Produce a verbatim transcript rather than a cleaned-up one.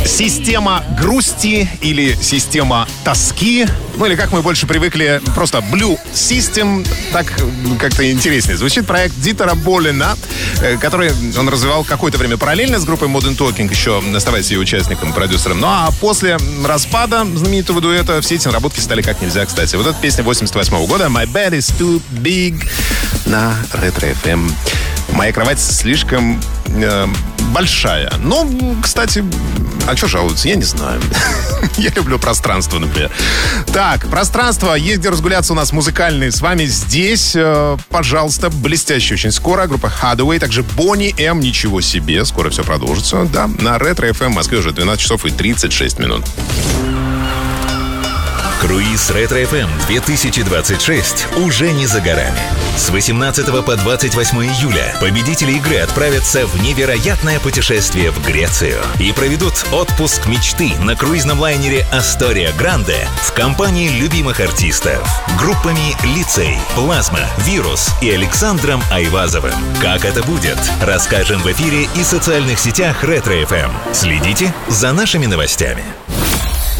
Система грусти или система тоски, ну или как мы больше привыкли, просто Blue System, так как-то интереснее звучит. Проект Дитера Болина, который он развивал какое-то время параллельно с группой Modern Talking, еще оставаясь ее участником, продюсером. Ну а после распада знаменитого дуэта все эти наработки стали как нельзя кстати. Вот эта песня восемьдесят восьмого года «My bed is too big» на Ретро-эф эм. Моя кровать слишком э, большая. Ну, кстати, а что жалуются? Я не знаю. Я люблю пространство, например. Так, пространство. Есть где разгуляться у нас музыкальные. С вами здесь, э, пожалуйста, блестяще очень скоро. Группа Hathaway, также Boney M. Ничего себе. Скоро все продолжится. Да, на Ретро-эф эм в Москве уже двенадцать часов и тридцать шесть минут. Круиз Ретро-эф эм две тысячи двадцать шесть уже не за горами. С восемнадцатого по двадцать восьмое июля победители игры отправятся в невероятное путешествие в Грецию и проведут отпуск мечты на круизном лайнере Astoria Grande в компании любимых артистов, группами Лицей, Плазма, Вирус и Александром Айвазовым. Как это будет, расскажем в эфире и социальных сетях Ретро-эф эм. Следите за нашими новостями.